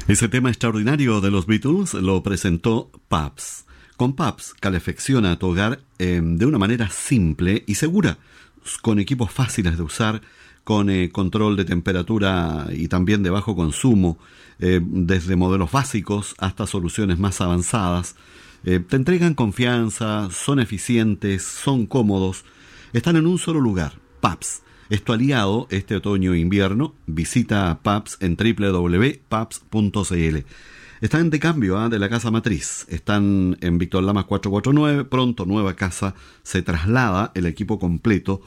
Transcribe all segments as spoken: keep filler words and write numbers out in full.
Ese tema extraordinario de los Beatles lo presentó Pabst. Con Pabst calefacciona tu hogar eh, de una manera simple y segura, con equipos fáciles de usar, con eh, control de temperatura y también de bajo consumo, eh, desde modelos básicos hasta soluciones más avanzadas. Eh, te entregan confianza, son eficientes, son cómodos, están en un solo lugar, Pabst. Es tu aliado este otoño e invierno. Visita Pabst en doble u doble u doble u punto pabst punto c l. Están de cambio ¿eh? de la casa matriz. Están en Víctor Lamas cuatrocientos cuarenta y nueve. Pronto, nueva casa, se traslada el equipo completo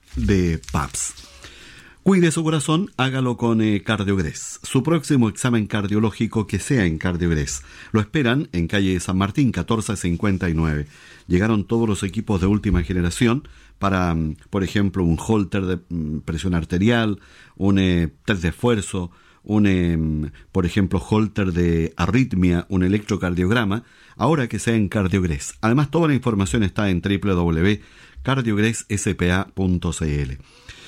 de Pabst. Cuide su corazón, hágalo con eh, Cardiogres. Su próximo examen cardiológico que sea en Cardiogres. Lo esperan en calle San Martín catorce cincuenta y nueve. Llegaron todos los equipos de última generación para, por ejemplo, un holter de presión arterial, un eh, test de esfuerzo, un, eh, por ejemplo, holter de arritmia, un electrocardiograma, ahora que sea en Cardiogres. Además, toda la información está en doble u doble u doble u punto cardiogres s p a punto c l.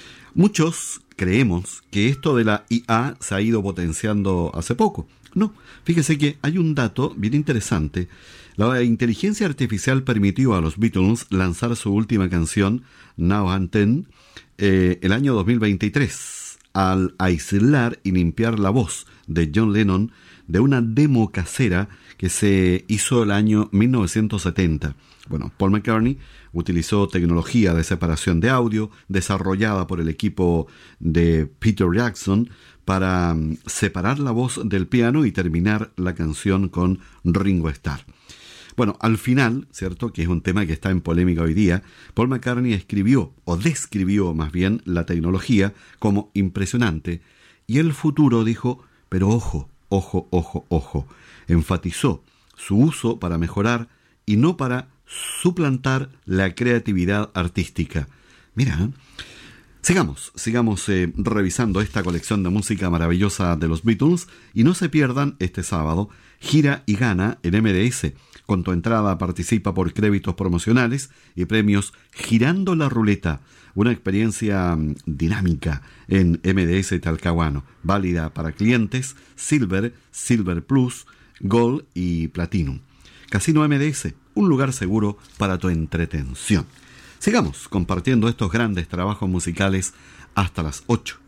Muchos creemos que esto de la I A se ha ido potenciando hace poco. No, fíjese que hay un dato bien interesante. La inteligencia artificial permitió a los Beatles lanzar su última canción, Now and Then, eh, el año dos mil veintitrés, al aislar y limpiar la voz de John Lennon de una demo casera que se hizo el año mil novecientos setenta. Bueno, Paul McCartney utilizó tecnología de separación de audio desarrollada por el equipo de Peter Jackson para um, separar la voz del piano y terminar la canción con Ringo Starr. Bueno, al final, ¿cierto?, que es un tema que está en polémica hoy día, Paul McCartney escribió, o describió más bien, la tecnología como impresionante, y el futuro dijo, pero ojo, ojo, ojo, ojo, enfatizó su uso para mejorar y no para suplantar la creatividad artística. Mira, ¿eh? Sigamos, sigamos eh, revisando esta colección de música maravillosa de los Beatles y no se pierdan este sábado Gira y Gana en M D S. Con tu entrada participa por créditos promocionales y premios Girando la Ruleta, una experiencia um, dinámica en M D S Talcahuano, válida para clientes Silver, Silver Plus, Gold y Platinum. Casino M D S, un lugar seguro para tu entretención. Sigamos compartiendo estos grandes trabajos musicales hasta las ocho.